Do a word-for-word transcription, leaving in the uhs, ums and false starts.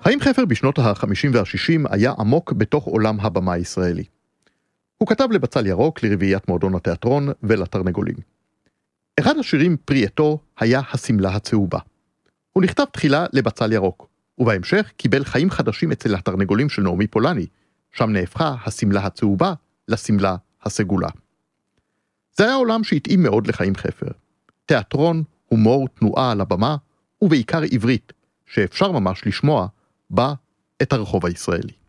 חיים חפר בשנות ה-חמישים וה-שישים היה עמוק בתוך עולם הבמה הישראלי. הוא כתב לבצל ירוק, לרביעיית מועדון התיאטרון ולתרנגולים. אחד השירים פרי עטו היה הסמלה הצהובה. הוא נכתב תחילה לבצל ירוק, ובהמשך קיבל חיים חדשים אצל התרנגולים של נעמי פולני, שם נהפכה הסמלה הצהובה לסמלה הסגולה. זה היה עולם שהתאים מאוד לחיים חפר. תיאטרון, הומור, תנועה על הבמה, ובעיקר עברית, שאפשר ממש לשמוע בה את הרחוב הישראלי.